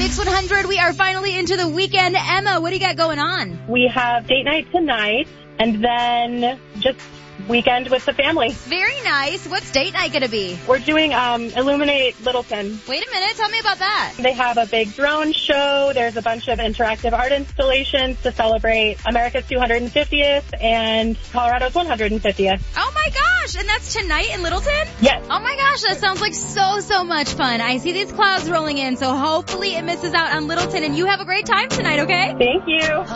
Mix 100. We are finally into the weekend. Emma, what do you got going on? We have date night tonight, and then just weekend with the family. Very nice. What's date night going to be? We're doing Illuminate Littleton. Wait a minute. Tell me about that. They have a big drone show. There's a bunch of interactive art installations to celebrate America's 250th and Colorado's 150th. Oh my gosh. And that's tonight in Littleton? Yes. Oh my gosh. That sounds like so much fun. I see these clouds rolling in, so hopefully it misses out on Littleton, and you have a great time tonight, okay? Thank you.